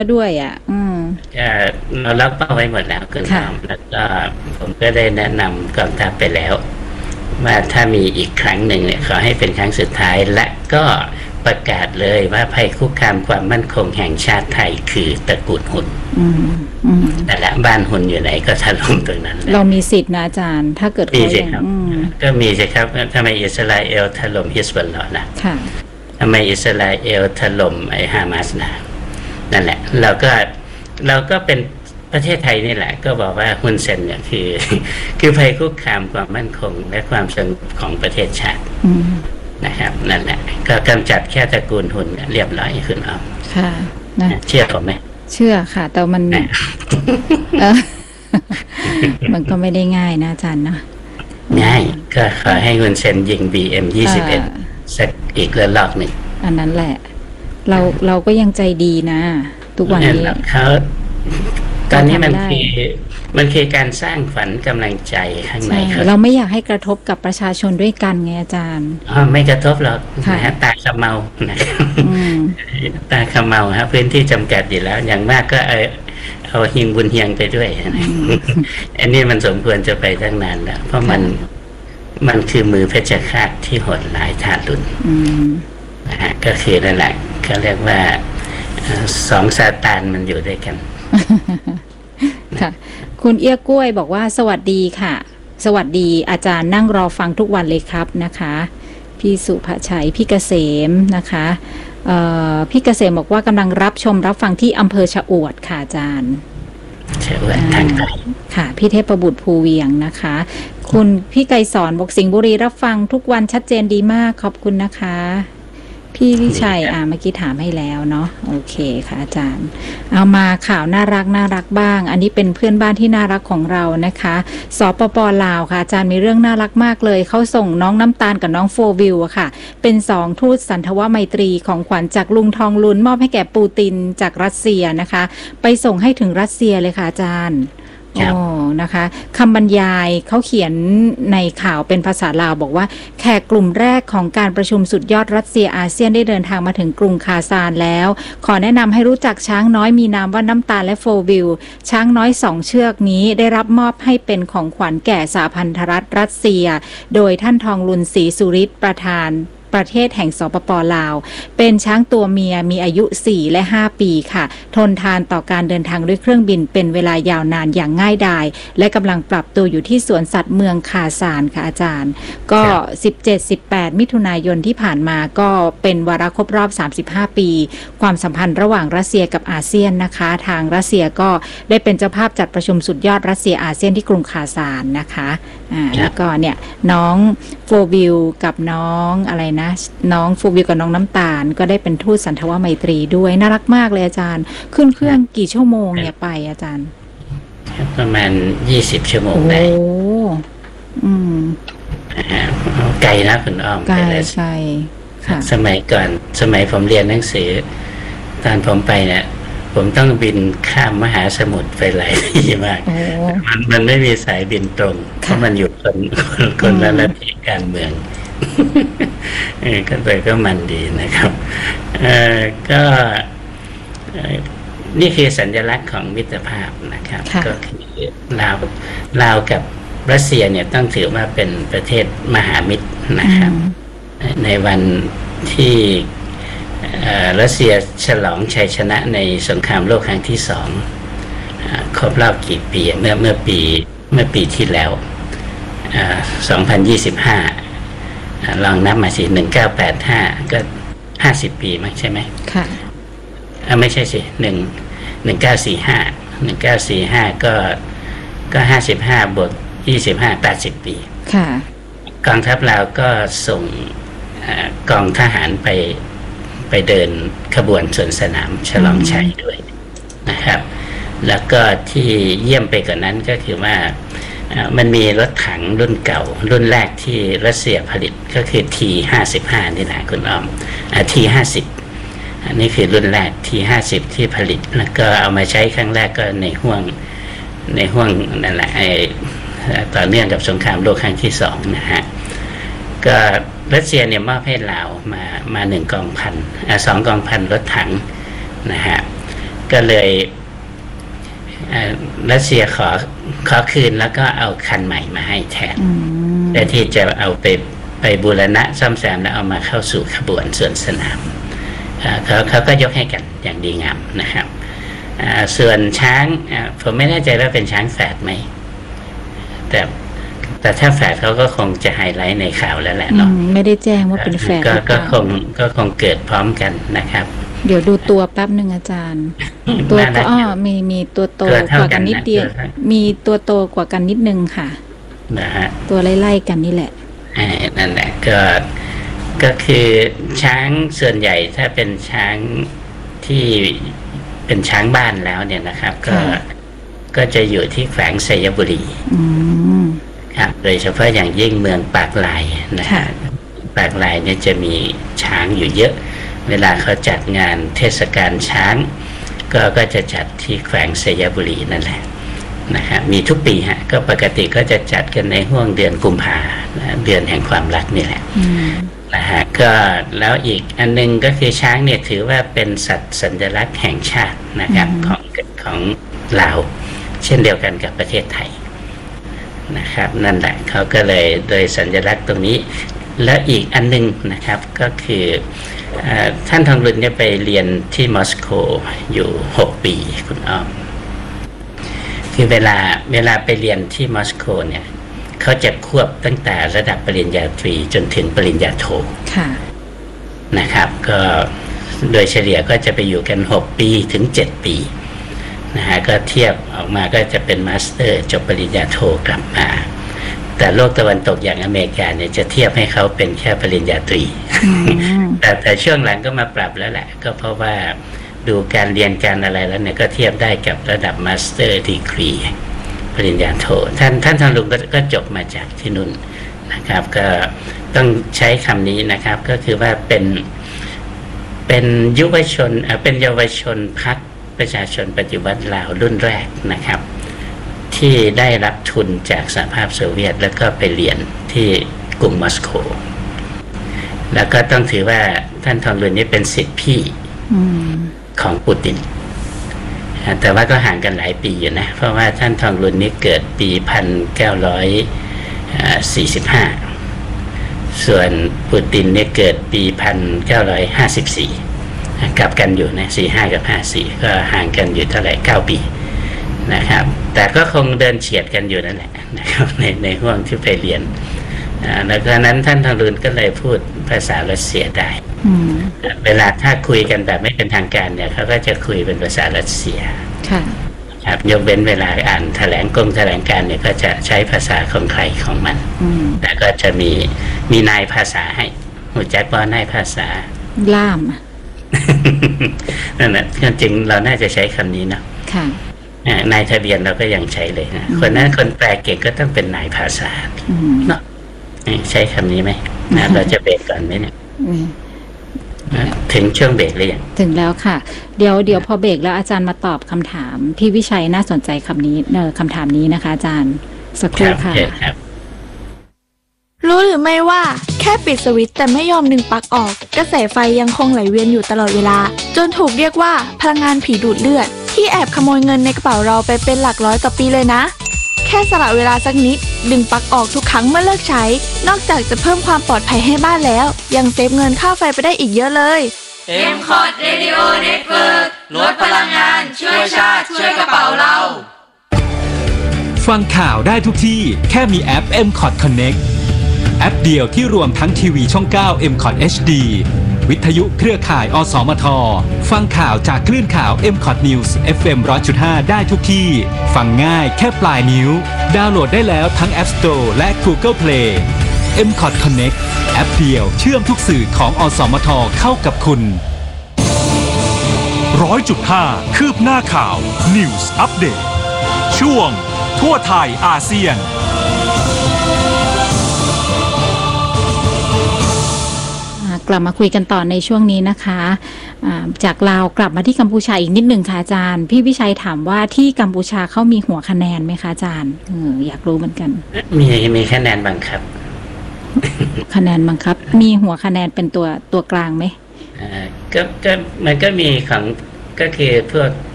ด้วยอ่ะเราล็อกเป้าไว้หมดแล้วคุณค่ะน้อมแล้วก็ผมก็ได้แนะนำกองทัพไปแล้วว่าถ้ามีอีกครั้งหนึ่งเนี่ยขอให้เป็นครั้งสุดท้ายและก็ประกาศเลยว่าภัยคุกคามความมั่นคงแห่งชาติไทยคือตระกูลหุ่นอืมอืมแต่ละบ้านหุ่นอยู่ไหนก็ถล่มตรงนั้นแหละเรามีสิทธินะอาจารย์ถ้าเกิดมีเขาอย่างสิครับก็มีสิครับทำไมอิสราเอลถล่มฮิสบอลลอฮ์ล่ะค่ะทำไมอิสราเอลถล่มไอ้ฮามาสนะนั่นแหละเราก็เป็นประเทศไทยนี่แหละก็บอกว่าฮุนเซนเนี่ยคือคือภัยคุกคามความมั่นคงและความสงบของประเทศชาตินะครับนั่นแหละก็กำจัดแค่ตระกูลหุ่นเรียบร้อยคุณอ้อมค่ะนะเชื่อผมไหมเชื่อค่ะแต่มันเออมันก็ไม่ได้ง่ายนะอาจารย์นะง่ายก็ขอให้ฮุนเซนยิง BM-21สักอีกระลอกหนึ่งอันนั้นแหละเราก็ยังใจดีนะทุกวันนี้เขาตอนนี้มันคือการสร้างฝันกำลังใจข้างในเราไม่อยากให้กระทบกับประชาชนด้วยกันไงอาจารย์ไม่กระทบหรอกนะตาขมเมานะครับตาขมเมาครับพื้นที่จำกัดอยู่แล้วอย่างมากก็เอาหิงบุญเฮียงไปด้วยอันนี้มันสมควรจะไปตั้งนานแล้วเพราะมันคือมือเพชฌฆาตที่โหดร้ายทารุณนะฮะก็คือนั่นแหละเขาเรียกว่าสองซาตานมันอยู่ด้วยกันค่ะคุณเอี้ยกล้วยบอกว่าสวัสดีค่ะสวัสดีอาจารย์นั่งรอฟังทุกวันเลยครับนะคะพี่สุภชัยพี่เกษมนะคะพี่เกษมบอกว่ากำลังรับชมรับฟังที่อำเภอชะอวดค่ะอาจารย์ชะอวดทางไกลค่ะพี่เทพบุตรภูเวียงนะคะคุณพี่ไกรสอนบอกสิงห์บุรีรับฟังทุกวันชัดเจนดีมากขอบคุณนะคะพี่วิชัยเมื่อกี้ถามให้แล้วเนาะโอเคค่ะอาจารย์เอามาข่าวน่ารักบ้างอันนี้เป็นเพื่อนบ้านที่น่ารักของเรานะคะสปป.ลาวค่ะอาจารย์มีเรื่องน่ารักมากเลยเขาส่งน้องน้ำตาลกับน้องโฟวิลอะค่ะเป็น2ทูตสันทวไมตรีของขวัญจากลุงทองลุนมอบให้แก่ปูตินจากรัสเซียนะคะไปส่งให้ถึงรัสเซียเลยค่ะอาจารย์นะคะคำบรรยายเขาเขียนในข่าวเป็นภาษาลาวบอกว่าแขกกลุ่มแรกของการประชุมสุดยอดรัสเซียอาเซียนได้เดินทางมาถึงกรุงคาซานแล้วขอแนะนำให้รู้จักช้างน้อยมีนามว่าน้ำตาลและโฟวิลช้างน้อย2เชือกนี้ได้รับมอบให้เป็นของขวัญแก่สหพันธรัฐรัสเซียโดยท่านทองลุนศรีสุริศประธานประเทศแห่งสปป.ลาวเป็นช้างตัวเมียมีอายุ4และ5ปีค่ะทนทานต่อการเดินทางด้วยเครื่องบินเป็นเวลายาวนานอย่างง่ายดายและกำลังปรับตัวอยู่ที่สวนสัตว์เมืองคาซานค่ะอาจารย์ก็17-18มิถุนายนที่ผ่านมาก็เป็นวาระครบรอบ35ปีความสัมพันธ์ระหว่างรัสเซียกับอาเซียนนะคะทางรัสเซียก็ได้เป็นเจ้าภาพจัดประชุมสุดยอดรัสเซียอาเซียนที่กรุงคาซานนะคะแล้วก็เนี่ยน้องโฟวิลกับน้องอะไรนะน้องโฟวิลกับน้องน้ำตาลก็ได้เป็นทูตสันทวไมตรีด้วยน่ารักมากเลยอาจารย์ขึ้นเครื่องกี่ชั่วโมงเนี่ยไปอาจารย์ประมาณ20ชั่วโมงได้ไกลนะคุณอ้อมไกลค่ะสมัยก่อนสมัยผมเรียนหนังสือตอนผมไปเนี่ยผมต้องบินข้ามมหาสมุทรไปหลายที่มากมันไม่มีสายบินตรงเพราะมันอยู่คนละระดับการเมืองก็เลยก็มันดีนะครับก็นี่คือสัญลักษณ์ของมิตรภาพนะครับก็คือลาวกับรัสเซียเนี่ยต้องถือว่าเป็นประเทศมหามิตรนะครับในวันที่รัสเซียฉลองชัยชนะในสงครามโลกครั้งที่2ครบรอบกี่ปีเมื่อปีที่แล้ว2025ลองนับมาสิ1985ก็50ปีมั้งใช่ไหมค่ะไม่ใช่สิ1945ก็55บวก25 80ปีค่ะกองทัพลาวก็ส่งกองทหารไปเดินขบวนสวนสนามฉลองชัยด้วยนะครับแล้วก็ที่เยี่ยมไปกว่านั้นก็คือว่ามันมีรถถังรุ่นเก่ารุ่นแรกที่รัสเซียผลิตก็คือ T55 นี่แหละคุณอ้อมT50 อันนี้คือรุ่นแรก T50 ที่ผลิตแล้วก็เอามาใช้ครั้งแรกก็ในห่วงนั่นแหละต่อเนื่องกับสงครามโลกครั้งที่2นะฮะก็รัสเซียเนี่ยมอบให้ลาวมา1 กองพัน2 กองพันรถถังนะฮะก็เลยรัสเซียขอคืนแล้วก็เอาคันใหม่มาให้แทนแต่ที่จะเอาไปบูรณะซ่อมแซมแล้วเอามาเข้าสู่ขบวนสวนสนามเขาก็ยกให้กันอย่างดีงามนะครับส่วนช้างผมไม่แน่ใจว่าเป็นช้างแฝดไหมแต่ถ้าแฝดเขาก็คงจะไฮไลท์ในข่าวแล้วแหละเนาะไม่ได้แจ้งว่าเป็นแฝดก็คงเกิดพร้อมกันนะครับเดี๋ยวดูตัวแป๊บหนึ่งอาจารย์ตัวก็มีตัวโตกว่ากันนิดเดียวมีตัวโตกว่ากันนิดนึงค่ะนะฮะตัวไล่ๆกันนี่แหละนั่นแหละก็คือช้างส่วนใหญ่ถ้าเป็นช้างที่เป็นช้างบ้านแล้วเนี่ยนะครับก็จะอยู่ที่แขวงไสยบุรีครับโดยเฉพาะอย่างยิ่งเมืองปากลายนะฮะปากลายเนี่ยจะมีช้างอยู่เยอะเวลาเขาจัดงานเทศกาลช้างก็จะจัดที่แขวงไสยบุรีนั่นแหละนะครับมีทุกปีฮะก็ปกติก็จะจัดกันในห่วงเดือนกุมภาเดือนแห่งความรักนี่แหละนะฮะก็แล้วอีกอันนึงก็คือช้างเนี่ยถือว่าเป็นสัตว์สัญลักษณ์แห่งชาตินะครับของลาวเช่นเดียวกันกับประเทศไทยนะครับนั่นแหละเขาก็เลยโดยสัญลักษณ์ตรงนี้แล้วอีกอันนึงนะครับก็คือท่านทองรุนเนี่ยไปเรียนที่มอสโกอยู่6 ปีคุณอ้อมคือเวลาไปเรียนที่มอสโกเนี่ยเขาจะควบตั้งแต่ระดับปริญญาตรีจนถึงปริญญาโทนะครับก็โดยเฉลี่ยก็จะไปอยู่กัน6 ปีถึง7 ปีนะฮะก็เทียบออกมาก็จะเป็นมาสเตอร์จบปริญญาโทกลับมาแต่โลกตะวันตกอย่างอเมริกาเนี่ยจะเทียบให้เขาเป็นแค่ปริญญาตรี แต่ช่วงหลังก็มาปรับแล้วแหละก็เพราะว่าดูการเรียนการอะไรแล้วเนี่ยก็เทียบได้กับระดับมาสเตอร์ดีกรีปริญญาโทท่านทองลุงก็จบมาจากที่นู่นนะครับก็ต้องใช้คำนี้นะครับก็คือว่าเป็นยุวชนเป็นเยาวชนพรรคประชาชนปฏิวัติลาวรุ่นแรกนะครับที่ได้รับทุนจากสหภาพโซเวียตแล้วก็ไปเรียนที่กรุงมอสโกแล้วก็ต้องถือว่าท่านทองรุนนี่เป็นศิษย์พี่ของปูตินแต่ว่าก็ห่างกันหลายปีอยู่นะเพราะว่าท่านทองรุนนี่เกิดปี1945ส่วนปูตินเนี่ยเกิดปี1954กลับกันอยู่นะ45กับ54ก็ห่างกันอยู่เท่าไหร่9 ปีนะครับแต่ก็คงเดินเฉียดกันอยู่นั่นแหละนะครับในห่วงที่ไปเรียนแล้วก็นั้นท่านทองรุนก็เลยพูดภาษารัสเซียได้เวลาถ้าคุยกันแบบไม่เป็นทางการเนี่ยเขาก็จะคุยเป็นภาษารัสเซียครับยกเว้นเวลาอ่านแถลงการเนี่ยก็จะใช้ภาษาของใครของมันแต่ก็จะมีนายภาษาให้หูจักว่านายภาษาล่ามนั่นแหละจริงเราน่าจะใช้คำนี้เนาะนายทะเบียนเราก็ยังใช้เลยนะคนแปลเก่งก็ต้องเป็นนายภาษาเนาะใช้คำนี้ไหมนะเราจะเบรกก่อนไหมเนี่ยถึงช่วงเบรกหรือยังถึงแล้วค่ะเดี๋ยวพอเบรกแล้วอาจารย์มาตอบคำถามพี่วิชัยน่าสนใจคำถามนี้นะคะอาจารย์สักครู่ค่ะรู้หรือไม่ว่าแค่ปิดสวิตช์แต่ไม่ยอมดึงปลั๊กออกกระแสไฟยังคงไหลเวียนอยู่ตลอดเวลาจนถูกเรียกว่าพลังงานผีดูดเลือดที่แอบขโมยเงินในกระเป๋าเราไปเป็นหลักร้อยต่อปีเลยนะแค่สละเวลาสักนิดดึงปลั๊กออกทุกครั้งเมื่อเลิกใช้นอกจากจะเพิ่มความปลอดภัยให้บ้านแล้วยังเซฟเงินค่าไฟไปได้อีกเยอะเลย MCOT Radio Network ลดพลังงานช่วยชาติช่วยกระเป๋าเราฟังข่าวได้ทุกที่แค่มีแอป MCOT Connect แอปเดียวที่รวมทั้งทีวีช่อง 9 MCOT HD วิทยุเครือข่ายอสมทฟังข่าวจากคลื่นข่าว MCOT News FM 100.5 ได้ทุกที่ฟังง่ายแค่ปลายนิ้วดาวน์โหลดได้แล้วทั้ง App Store และ Google Play MCOT Connect แอปเดียวเชื่อมทุกสื่อของอสมทเข้ากับคุณ 100.5 คืบหน้าข่าว News Update ช่วงทั่วไทยอาเซียนกลับมาคุยกันต่อในช่วงนี้นะคะจากลาวกลับมาที่กัมพูชาอีกนิดหนึ่งค่ะอาจารย์พี่วิชัยถามว่าที่กัมพูชาเขามีหัวคะแนนไหมคะอาจารย์อยากรู้เหมือนกันมีคะแนนบังคับคะแนนบังคับมีหัวคะแนนเป็นตัวกลางไหมก็มันก็มีของก็คือพวก